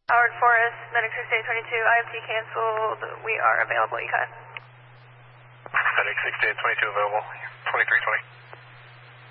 Howard Forest, Medic 6822, IFT canceled. We are available, ECOT. Medic 6822 available, 2320.